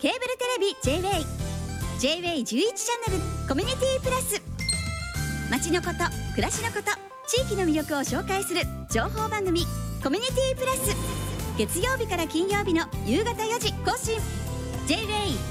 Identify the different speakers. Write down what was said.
Speaker 1: ケーブルテレビ J-WAY 11チャンネルコミュニティプラス、街のこと暮らしのこと地域の魅力を紹介する情報番組コミュニティプラス、月曜日から金曜日の夕方4時更新。 J-WAY